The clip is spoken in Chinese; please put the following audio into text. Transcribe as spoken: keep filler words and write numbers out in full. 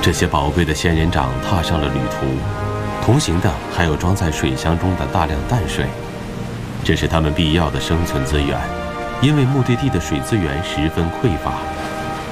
这些宝贵的仙人掌踏上了旅途，同行的还有装在水箱中的大量淡水，这是他们必要的生存资源，因为目的地的水资源十分匮乏。